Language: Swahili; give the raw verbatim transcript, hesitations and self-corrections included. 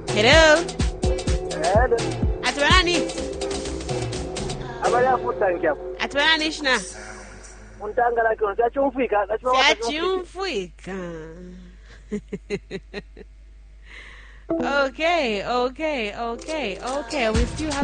Hello. Hello. Atwanani? Abali afutangia. Atwanani shina? Untanga laki unachumfika, Chachumfika. Okay, okay, okay, okay. We still have